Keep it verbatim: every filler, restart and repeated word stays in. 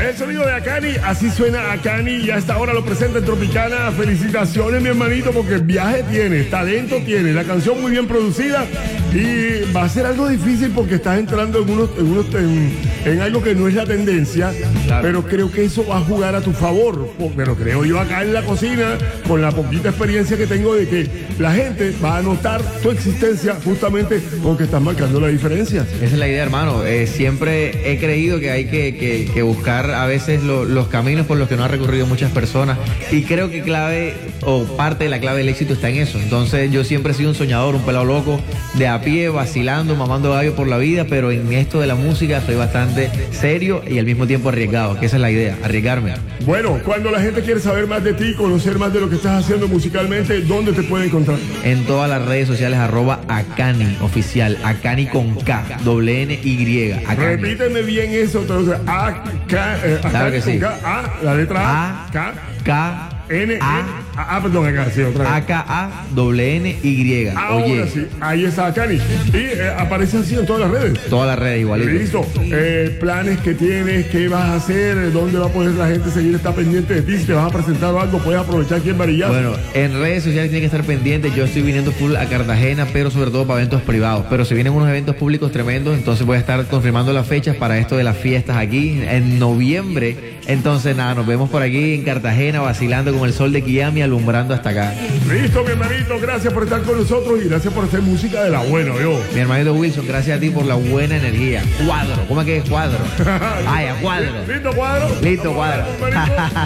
El sonido de Akani, así suena Akani y hasta ahora lo presenta en Tropicana. Felicitaciones, mi hermanito, porque viaje tiene, talento tiene, la canción muy bien producida y va a ser algo difícil porque estás entrando en, unos, en, unos, en, en algo que no es la tendencia, claro. Pero creo que eso va a jugar a tu favor. Pero creo yo acá en la cocina, con la poquita experiencia que tengo de que la gente va a notar tu existencia justamente porque estás marcando la diferencia. Esa es la idea, hermano. Eh, siempre he creído que hay que, que, que buscar a veces lo, los caminos por los que no han recorrido muchas personas y creo que clave o parte de la clave del éxito está en eso. Entonces yo siempre he sido un soñador, un pelado loco, de a pie, vacilando, mamando gallo por la vida, pero en esto de la música soy bastante serio y al mismo tiempo arriesgado, que esa es la idea, arriesgarme. Bueno, cuando la gente quiere saber más de ti, conocer más de lo que estás haciendo musicalmente, ¿dónde te puede encontrar? En todas las redes sociales, arroba Akani oficial, Akani con K, doble N Y. Akani. Repíteme bien eso, entonces, A, K, eh, claro que sí. K, A, la letra A, A K, K, N, A, N, A, perdón, acá, sí, otra vez. A K A, doble N Y. Ahora Oye. sí, ahí está Akani. Y eh, aparece así en todas las redes. Todas las redes igualito. Listo. Eh, planes que tienes, qué vas a hacer, dónde va a poder la gente seguir, está pendiente de ti, si te vas a presentar algo, puedes aprovechar aquí en Varillazo. Bueno, en redes sociales tienen que estar pendientes. Yo estoy viniendo full a Cartagena, pero sobre todo para eventos privados. Pero si vienen unos eventos públicos tremendos, entonces voy a estar confirmando las fechas para esto de las fiestas aquí en noviembre. Entonces nada, nos vemos por aquí en Cartagena vacilando con el sol de Kiami alumbrando hasta acá. Listo, mi hermanito, gracias por estar con nosotros y gracias por hacer música de la buena, yo. Mi hermanito Wilson, gracias a ti por la buena energía. Cuadro, ¿cómo es que es cuadro? Ay, a cuadro. Listo, cuadro. Listo, cuadro.